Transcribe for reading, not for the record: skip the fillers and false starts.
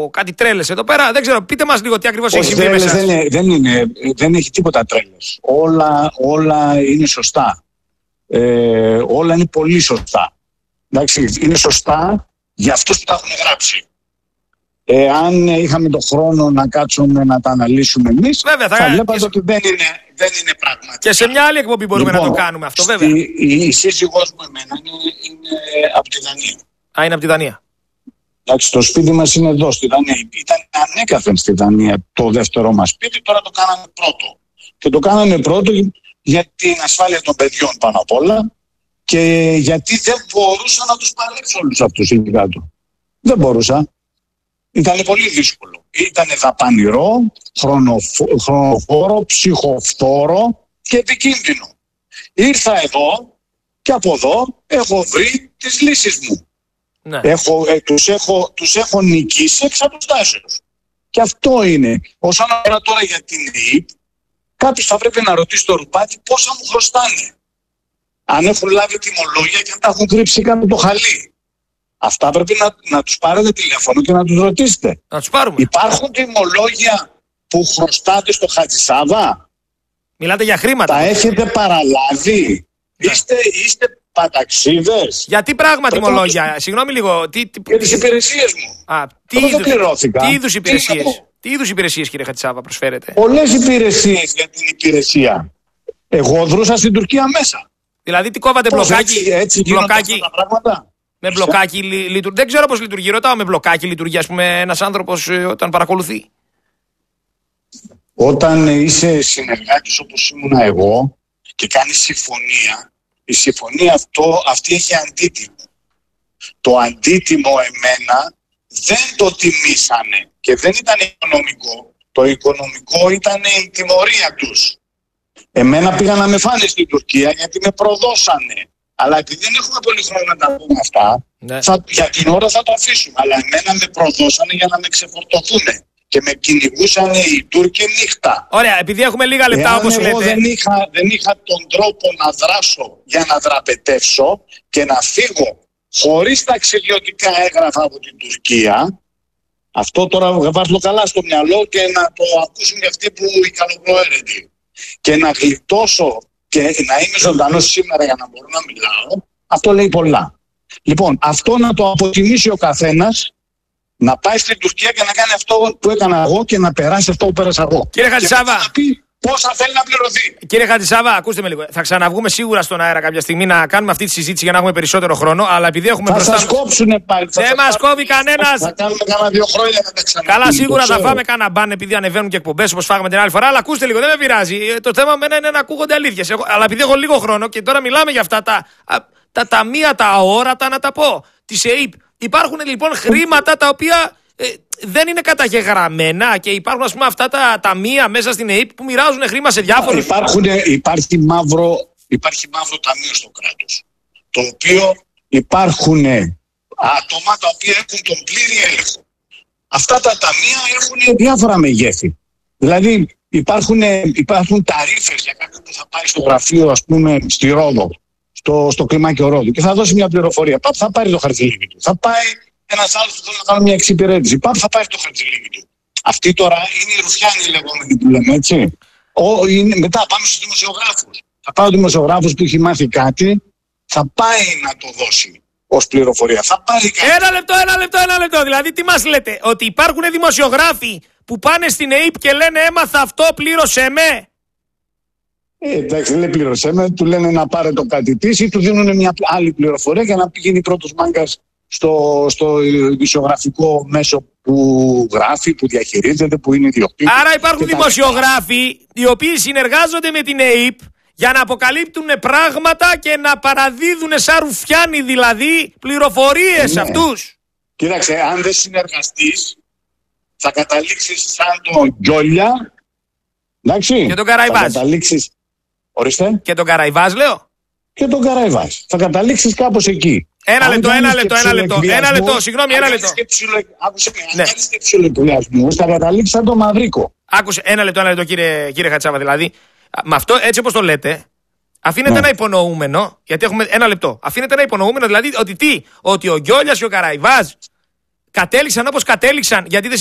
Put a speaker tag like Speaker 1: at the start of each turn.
Speaker 1: κάτι τρέλες εδώ πέρα. Δεν ξέρω, πείτε μας λίγο τι ακριβώς έχει συμβεί
Speaker 2: μέσα. Δεν έχει τίποτα τρέλες. Όλα είναι σωστά. Όλα είναι πολύ σωστά. Εντάξει, είναι σωστά για αυτούς που τα έχουν γράψει. Αν είχαμε τον χρόνο να κάτσουμε να τα αναλύσουμε εμείς, θα βλέπατε ότι δεν είναι πραγματικά.
Speaker 1: Και σε μια άλλη εκπομπή μπορούμε να το κάνουμε αυτό, βέβαια.
Speaker 2: Η σύζυγός μου εμένα είναι από τη Δανία.
Speaker 1: Α, είναι από τη Δανία.
Speaker 2: Εντάξει, το σπίτι μας είναι εδώ στη Δανία. Ήταν ανέκαθεν στη Δανία το δεύτερό μας σπίτι, τώρα το κάναμε πρώτο. Και το κάναμε πρώτο για την ασφάλεια των παιδιών πάνω απ' όλα και γιατί δεν μπορούσα να τους παλέψω όλους αυτούς εκεί κάτω. Δεν μπορούσα. Ήταν πολύ δύσκολο. Ήταν δαπανηρό, χρονοβόρο, ψυχοφθόρο και επικίνδυνο. Ήρθα εδώ και από εδώ έχω βρει τις λύσεις μου. Ναι. Τους έχω νικήσει εξ αποστάσεως. Και αυτό είναι. Όσον αφορά τώρα για την ΕΕΠ, κάποιος θα πρέπει να ρωτήσει το ρουπάκι πόσα μου χρωστάνε. Αν έχουν λάβει τιμολόγια και αν τα έχουν κρύψει κάτω το χαλί. Αυτά πρέπει να τους πάρετε τηλέφωνο και να τους ρωτήσετε.
Speaker 1: Να τους πάρουμε.
Speaker 2: Υπάρχουν τιμολόγια που χρωστάτε στο Χατζησάβα.
Speaker 1: Μιλάτε για χρήματα.
Speaker 2: Τα έχετε παραλάβει. Ναι. Είστε παταξίδες.
Speaker 1: Γιατί πράγμα τιμολόγια. Συγγνώμη λίγο.
Speaker 2: Για τις υπηρεσίες μου. Δεν πληρώθηκα.
Speaker 1: Τι είδους υπηρεσίες, κύριε Χατζησάβα, προσφέρετε?
Speaker 2: Πολλές υπηρεσίες για την υπηρεσία. Εγώ δρούσα στην Τουρκία μέσα.
Speaker 1: Δηλαδή τι κόβατε, μπλοκάκι?
Speaker 2: Έτσι γίνονται αυτά τα πράγματα.
Speaker 1: Με μπλοκάκι λειτουργεί. Δεν ξέρω πώς λειτουργεί. Ρωτάω, με μπλοκάκι λειτουργεί, ας πούμε, ένας άνθρωπος όταν παρακολουθεί?
Speaker 2: Όταν είσαι συνεργάτης όπως ήμουνα εγώ και κάνεις συμφωνία, η συμφωνία αυτή έχει αντίτιμο. Το αντίτιμο εμένα δεν το τιμήσανε και δεν ήταν οικονομικό. Το οικονομικό ήταν η τιμωρία τους. Εμένα πήγαν να με φάνε στην Τουρκία γιατί με προδώσανε. Αλλά επειδή δεν έχουμε πολύ χρόνο να τα πούμε αυτά, ναι, για την ώρα θα το αφήσουμε. Αλλά εμένα με προδώσανε για να με ξεφορτωθούν. Και με κυνηγούσαν οι Τούρκοι νύχτα.
Speaker 1: Ωραία, επειδή έχουμε λίγα λεπτά, όπως λέτε.
Speaker 2: Εγώ δεν είχα τον τρόπο να δράσω για να δραπετεύσω και να φύγω χωρίς ταξιδιωτικά έγγραφα από την Τουρκία. Αυτό τώρα βάζω καλά στο μυαλό και να το ακούσουν και αυτοί που οι καλοπροαίρετοι. Και να γλιτώσω και να είμαι ζωντανός σήμερα για να μπορώ να μιλάω, αυτό λέει πολλά. Λοιπόν, αυτό να το αποτιμήσει ο καθένας, να πάει στην Τουρκία και να κάνει αυτό που έκανα εγώ και να περάσει αυτό που πέρασα εγώ.
Speaker 1: Κύριε Χατζησάβα,
Speaker 2: να πει πόσα θέλει να πληρωθεί.
Speaker 1: Κύριε Χατζησάβα, ακούστε με λίγο. Θα ξαναβγούμε σίγουρα στον αέρα κάποια στιγμή να κάνουμε αυτή τη συζήτηση για να έχουμε περισσότερο χρόνο. Αλλά επειδή έχουμε
Speaker 2: μπροστά. Θα σας κόψουνε πάλι.
Speaker 1: Δεν μας κόβει κανένας.
Speaker 2: Θα κάνουμε κάνα 2 χρόνια να τα ξαναπούμε.
Speaker 1: Καλά, σίγουρα θα φάμε κάνα μπαν επειδή ανεβαίνουν και εκπομπές όπως φάγαμε την άλλη φορά. Αλλά ακούστε λίγο, δεν με πειράζει. Το θέμα με είναι να ακούγονται αλήθειες. Αλλά επειδή έχω λίγο χρόνο και τώρα μιλάμε για αυτά τα ταμεία, τα αόρατα, να τα πω, τη ΕΕΠ. Υπάρχουν λοιπόν χρήματα τα οποία δεν είναι καταγεγραμμένα και υπάρχουν, ας πούμε, αυτά τα ταμεία μέσα στην ΕΕΠ που μοιράζουν χρήμα σε διάφορους.
Speaker 2: Υπάρχει μαύρο ταμείο στο κράτος. Το οποίο υπάρχουν άτομα τα οποία έχουν τον πλήρη έλεγχο. Αυτά τα ταμεία έχουν διάφορα μεγέθη. Δηλαδή υπάρχουν ταρίφες για κάποιον που θα πάει στο γραφείο, ας πούμε, στη Ρόδο, στο κλιμάκιο Ρόδου και θα δώσει μια πληροφορία. Πάπου θα πάρει το χαρτζηλίκι του. Θα πάει ένας άλλος που θέλει να κάνει μια εξυπηρέτηση. Πάπου θα πάρει το χαρτζηλίκι του. Αυτή τώρα είναι οι ρουφιάνοι λεγόμενοι που λέμε, έτσι. Μετά πάμε στους δημοσιογράφους. Θα πάει ο δημοσιογράφος που έχει μάθει κάτι, θα πάει να το δώσει ως πληροφορία. Θα πάρει κάτι.
Speaker 1: Ένα λεπτό. Δηλαδή, τι μας λέτε, ότι υπάρχουν δημοσιογράφοι που πάνε στην ΕΕΠ και λένε έμαθα αυτό, πλήρωσέ με?
Speaker 2: Εντάξει, δεν λέει πλήρωσέ με, του λένε να πάρε το κάτι της ή του δίνουν μια άλλη πληροφορία για να πηγαίνει πρώτος μάγκας στο δημοσιογραφικό μέσο που γράφει, που διαχειρίζεται, που είναι ιδιοκτήτης.
Speaker 1: Άρα υπάρχουν δημοσιογράφοι οι οποίοι συνεργάζονται με την ΕΕΠ για να αποκαλύπτουν πράγματα και να παραδίδουν σαν ρουφιάνοι δηλαδή πληροφορίες σε αυτούς.
Speaker 2: Κοίταξε, αν δεν συνεργαστείς θα καταλήξεις σαν τον Γκιόλια. Εντάξει.
Speaker 1: Και τον Καραϊβάζ.
Speaker 2: Θα καταλήξεις. Ορίστε.
Speaker 1: Και τον Καραϊβάζ λέω.
Speaker 2: Και τον Καραϊβάζ. Θα καταλήξεις κάπως εκεί.
Speaker 1: Ένα λεπτό, συγγνώμη, ένα λεπτό.
Speaker 2: Άκουσε με, αν κάνεις τεψιλοκυλιασμούς θα καταλήξεις σαν τον Μαυρίκο.
Speaker 1: Άκουσε, ένα λεπτό κύριε Χατσάβα, δηλαδή. Με αυτό, έτσι όπως το λέτε, αφήνεται ένα υπονοούμενο, γιατί έχουμε ένα λεπτό. Αφήνεται ένα υπονοούμενο, δηλαδή ότι ο Γκιόλιας και ο Καραϊβάζ κατέληξαν όπως κατέληξαν γιατί δεν